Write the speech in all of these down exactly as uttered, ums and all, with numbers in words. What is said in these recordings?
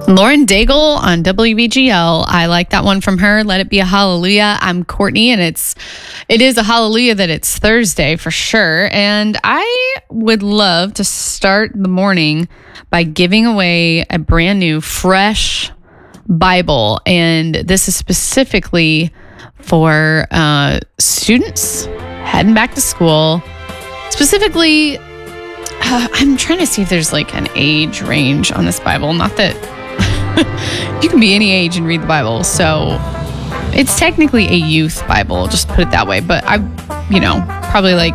Lauren Daigle on W B G L. I like that one from her. Let it be a hallelujah. I'm Courtney, and it's it is a hallelujah that it's Thursday for sure. And I would love to start the morning by giving away a brand new, fresh Bible. And this is specifically for uh, students heading back to school. Specifically, uh, I'm trying to see if there's like an age range on this Bible. Not that you can be any age and read the Bible. So it's technically a youth Bible, just put it that way. But I, you know, probably like,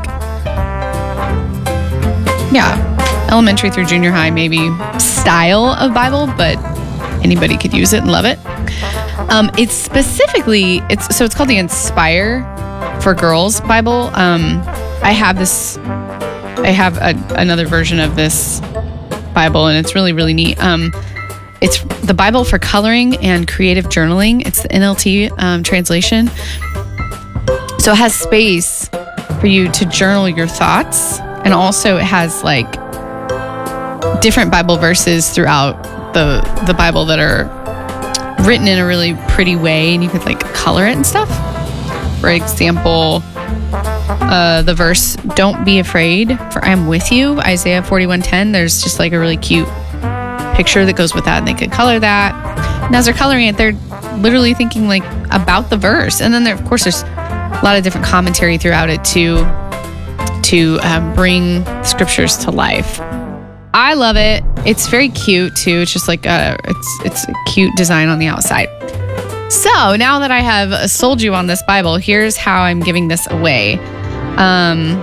yeah, elementary through junior high, maybe style of Bible, but anybody could use it and love it. Um, it's specifically, it's so it's called the Inspire for Girls Bible. Um, I have this, I have a, another version of this Bible, and it's really, really neat. Um, It's the Bible for coloring and creative journaling. It's the N L T um, translation. So it has space for you to journal your thoughts. And also it has like different Bible verses throughout the, the Bible that are written in a really pretty way. And you could like color it and stuff. For example, uh, the verse, "Don't be afraid, for I am with you," Isaiah forty-one ten. There's just like a really cute picture that goes with that, and they could color that. And as they're coloring it, they're literally thinking like about the verse. And then there, of course, there's a lot of different commentary throughout it to to um, bring scriptures to life. I love it. It's very cute too. It's just like a it's it's a cute design on the outside. So now that I have sold you on this Bible, here's how I'm giving this away. Um,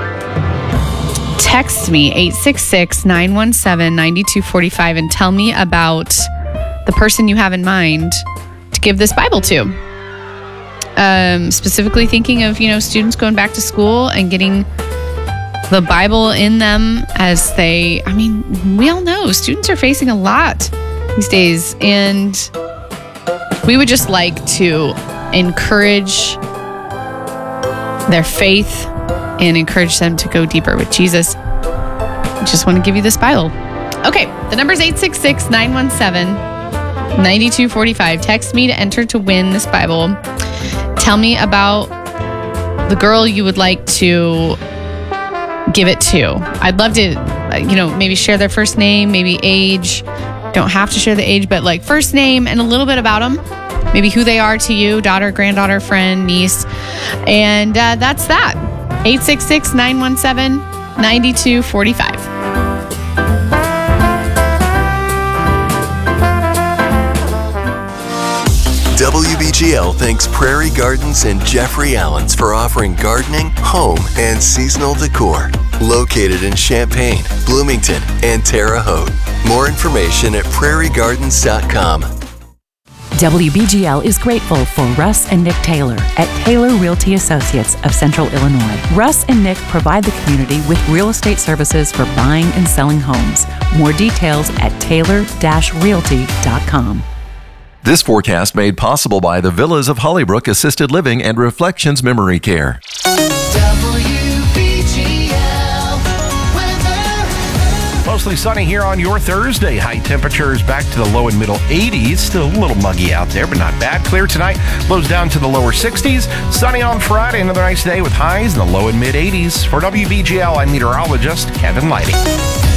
Text me eight six six, nine one seven, nine two four five and tell me about the person you have in mind to give this Bible to. Um, specifically thinking of, you know, students going back to school and getting the Bible in them as they, I mean, we all know students are facing a lot these days, and we would just like to encourage their faith and encourage them to go deeper with Jesus. I just want to give you this Bible. Okay, the number is eight six six, nine one seven, nine two four five. Text me to enter to win this Bible. Tell me about the girl you would like to give it to. I'd love to, you know, maybe share their first name, maybe age. Don't have to share the age, but like first name and a little bit about them. Maybe who they are to you, daughter, granddaughter, friend, niece. And uh, that's that. eight six six, nine one seven, nine two four five. W B G L thanks Prairie Gardens and Jeffrey Allen's for offering gardening, home, and seasonal decor. Located in Champaign, Bloomington, and Terre Haute. More information at prairie gardens dot com. W B G L is grateful for Russ and Nick Taylor at Taylor Realty Associates of Central Illinois. Russ and Nick provide the community with real estate services for buying and selling homes. More details at taylor dash realty dot com. This forecast made possible by the Villas of Hollybrook Assisted Living and Reflections Memory Care. Mostly sunny here on your Thursday. High temperatures back to the low and middle eighties. Still a little muggy out there, but not bad. Clear tonight. Lows down to the lower sixties. Sunny on Friday. Another nice day with highs in the low and mid eighties. For W B G L, I'm meteorologist Kevin Lighty.